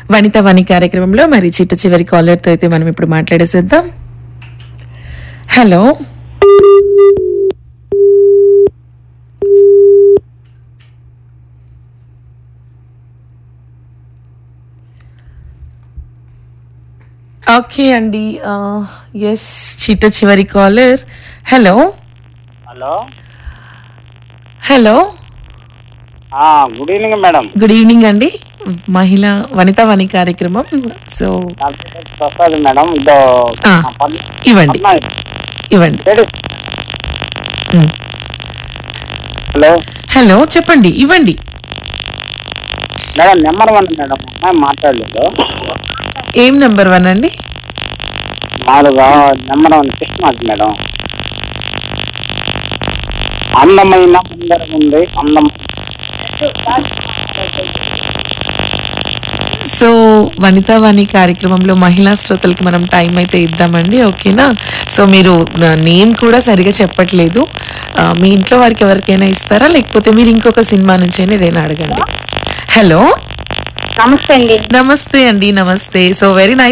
వనిత వాణి కార్యక్రమంలో మరి చిట్ట చివరి కాలర్ తో అయితే మనం ఇప్పుడు మాట్లాడేసేద్దాం. హలో, ఓకే అండి. ఎస్, చిట్ట చివరి caller. Hello hello hello good evening madam. Good evening అండి. మహిళా వనిత వాణి కార్యక్రమం. So Prasad madam. ఆ, ఇవ్వండి ఇవ్వండి. ఉమ్. హలో హలో, చెప్పండి, ఇవ్వండి. Madam number 1 madam. అమ్మాయి మాట్లాడలేదు. ఏం నెంబర్ 1 అండి? మామూలుగా నెంబర్ 1 కృష్ణాజ్ మేడం. అందమైన ముందర ఉంది సో వనితా వాణి కార్యక్రమంలో మహిళా శ్రోతలకి మనం టైం అయితే ఇద్దామండి, ఓకేనా? సో మీరు నేమ్ కూడా సరిగా చెప్పట్లేదు. మీ ఇంట్లో వారికి ఎవరికైనా ఇస్తారా, లేకపోతే మీరు ఇంకొక సినిమా నుంచి ఏదైనా అడగండి. హలో, నమస్తే అండి. నమస్తే అండి. నమస్తే. So very nice